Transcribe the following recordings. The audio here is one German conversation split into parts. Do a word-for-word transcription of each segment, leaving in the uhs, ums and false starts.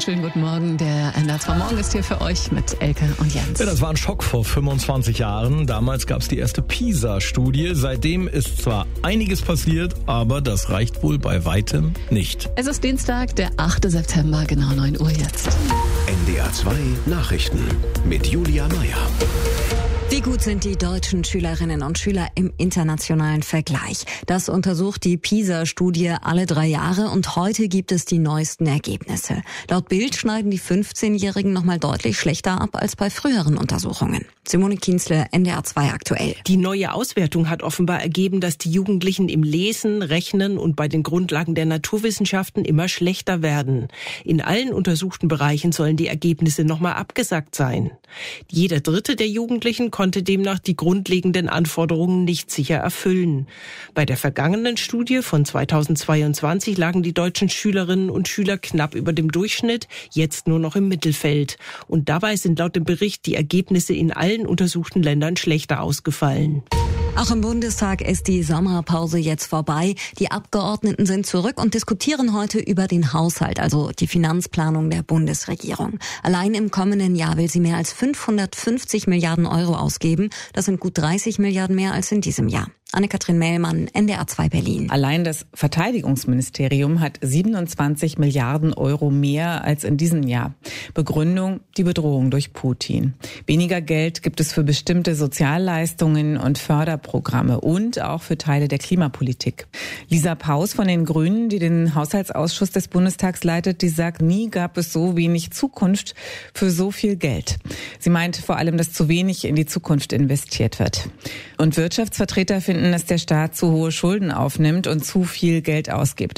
Einen schönen guten Morgen. Der N D R zwei Morgen ist hier für euch mit Elke und Jens. Ja, das war ein Schock vor fünfundzwanzig Jahren. Damals gab es die erste PISA-Studie. Seitdem ist zwar einiges passiert, aber das reicht wohl bei weitem nicht. Es ist Dienstag, der achte September, genau neun Uhr jetzt. N D R zwei Nachrichten mit Julia Meyer. Wie gut sind die deutschen Schülerinnen und Schüler im internationalen Vergleich? Das untersucht die PISA-Studie alle drei Jahre und heute gibt es die neuesten Ergebnisse. Laut Bild schneiden die fünfzehnjährigen nochmal deutlich schlechter ab als bei früheren Untersuchungen. Simone Kienzle, N D R zwei aktuell. Die neue Auswertung hat offenbar ergeben, dass die Jugendlichen im Lesen, Rechnen und bei den Grundlagen der Naturwissenschaften immer schlechter werden. In allen untersuchten Bereichen sollen die Ergebnisse nochmal abgesackt sein. Jeder Dritte der Jugendlichen konnte demnach die grundlegenden Anforderungen nicht sicher erfüllen. Bei der vergangenen Studie von zweitausendzweiundzwanzig lagen die deutschen Schülerinnen und Schüler knapp über dem Durchschnitt, jetzt nur noch im Mittelfeld. Und dabei sind laut dem Bericht die Ergebnisse in allen untersuchten Ländern schlechter ausgefallen. Auch im Bundestag ist die Sommerpause jetzt vorbei. Die Abgeordneten sind zurück und diskutieren heute über den Haushalt, also die Finanzplanung der Bundesregierung. Allein im kommenden Jahr will sie mehr als fünfhundertfünfzig Milliarden Euro ausgeben. Das sind gut dreißig Milliarden mehr als in diesem Jahr. Anne-Kathrin Mellmann, N D R zwei Berlin. Allein das Verteidigungsministerium hat siebenundzwanzig Milliarden Euro mehr als in diesem Jahr. Begründung: die Bedrohung durch Putin. Weniger Geld gibt es für bestimmte Sozialleistungen und Förderprogramme und auch für Teile der Klimapolitik. Lisa Paus von den Grünen, die den Haushaltsausschuss des Bundestags leitet, die sagt, nie gab es so wenig Zukunft für so viel Geld. Sie meint vor allem, dass zu wenig in die Zukunft investiert wird. Und Wirtschaftsvertreter finden, dass der Staat zu hohe Schulden aufnimmt und zu viel Geld ausgibt.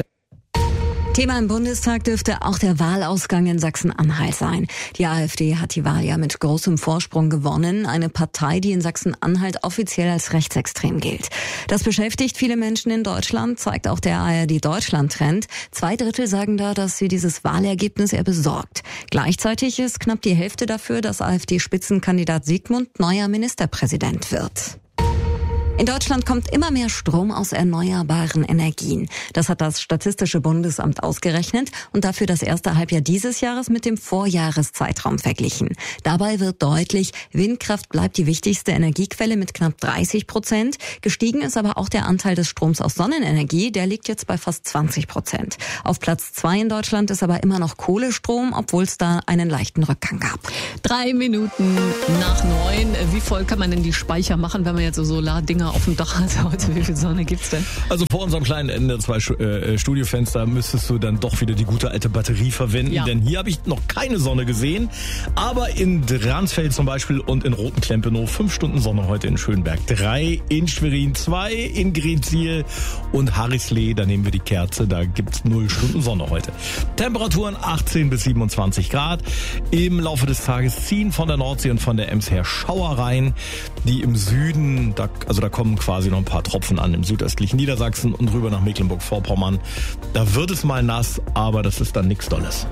Thema im Bundestag dürfte auch der Wahlausgang in Sachsen-Anhalt sein. Die AfD hat die Wahl ja mit großem Vorsprung gewonnen. Eine Partei, die in Sachsen-Anhalt offiziell als rechtsextrem gilt. Das beschäftigt viele Menschen in Deutschland, zeigt auch der A R D-Deutschland-Trend. Zwei Drittel sagen da, dass sie dieses Wahlergebnis eher besorgt. Gleichzeitig ist knapp die Hälfte dafür, dass AfD-Spitzenkandidat Sigmund neuer Ministerpräsident wird. In Deutschland kommt immer mehr Strom aus erneuerbaren Energien. Das hat das Statistische Bundesamt ausgerechnet und dafür das erste Halbjahr dieses Jahres mit dem Vorjahreszeitraum verglichen. Dabei wird deutlich, Windkraft bleibt die wichtigste Energiequelle mit knapp dreißig Prozent. Gestiegen ist aber auch der Anteil des Stroms aus Sonnenenergie, der liegt jetzt bei fast zwanzig Prozent. Auf Platz zwei in Deutschland ist aber immer noch Kohlestrom, obwohl es da einen leichten Rückgang gab. Drei Minuten nach neun. Wie voll kann man denn die Speicher machen, wenn man jetzt so Solardinger auf dem Dach hat heute? Wie viel Sonne gibt's denn? Also vor unserem kleinen N D R zwei äh, Studiofenster müsstest du dann doch wieder die gute alte Batterie verwenden, ja. Denn hier habe ich noch keine Sonne gesehen, aber in Dransfeld zum Beispiel und in Rotenklemperow fünf Stunden Sonne heute in Schönberg, drei in Schwerin, zwei in Greetsiel und Harrislee, da nehmen wir die Kerze, da gibt's null Stunden Sonne heute. Temperaturen achtzehn bis siebenundzwanzig Grad. Im Laufe des Tages ziehen von der Nordsee und von der Ems her Schauer rein, die im Süden, da, also da kommen quasi noch ein paar Tropfen an im südöstlichen Niedersachsen und rüber nach Mecklenburg-Vorpommern. Da wird es mal nass, aber das ist dann nichts Dolles.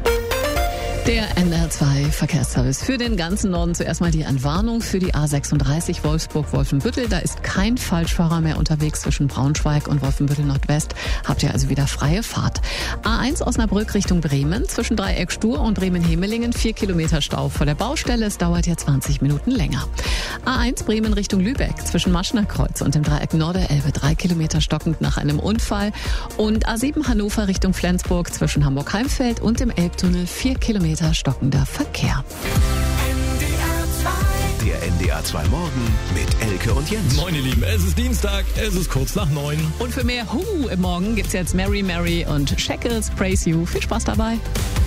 Der N D R zwei Verkehrsservice für den ganzen Norden. Zuerst mal die Entwarnung für die A sechsunddreißig Wolfsburg-Wolfenbüttel. Da ist kein Falschfahrer mehr unterwegs zwischen Braunschweig und Wolfenbüttel Nordwest. Habt ihr also wieder freie Fahrt. A eins Osnabrück Richtung Bremen. Zwischen Dreieck Stur und Bremen-Hemelingen vier Kilometer Stau vor der Baustelle. Es dauert ja zwanzig Minuten länger. A eins Bremen Richtung Lübeck. Zwischen Maschner Kreuz und dem Dreieck Norderelbe drei Kilometer stockend nach einem Unfall. Und A sieben Hannover Richtung Flensburg. Zwischen Hamburg-Heimfeld und dem Elbtunnel vier Kilometer stockender Verkehr. Der N D R zwei Morgen mit Elke und Jens. Moin ihr Lieben, es ist Dienstag, es ist kurz nach neun. Und für mehr Hu im Morgen gibt's jetzt Mary Mary und Shackles Praise You. Viel Spaß dabei.